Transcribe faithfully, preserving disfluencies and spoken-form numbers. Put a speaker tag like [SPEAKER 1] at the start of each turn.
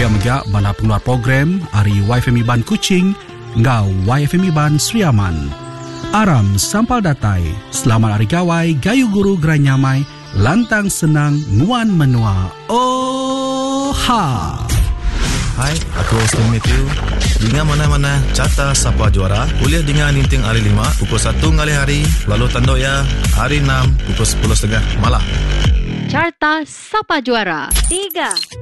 [SPEAKER 1] Pia megak bala pengeluar program Ari Y F M Iban Kuching ngau Y F M Iban Sriaman. Aram sampal datai, selamat hari gawai, gayu guru geranyamai, lantang senang, nuan menua. Oh ha!
[SPEAKER 2] Hai, aku Austin Matthew. Dengan mana-mana carta Sapa Juara, kuliah dengan Ninting hari lima, pukul satu ngali hari, lalu tanduk ya, hari enam, pukul sepuluh tiga puluh malam.
[SPEAKER 3] Carta Sapa Juara tiga.